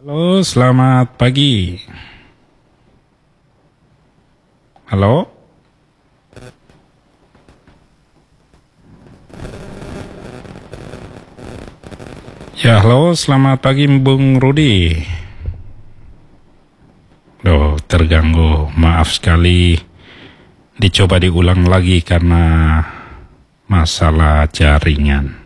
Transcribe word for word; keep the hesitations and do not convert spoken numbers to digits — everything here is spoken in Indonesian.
Halo, selamat pagi. Halo? Ya, halo, selamat pagi Bung Rudi. Loh, terganggu. Maaf sekali. Dicoba diulang lagi karena masalah jaringan.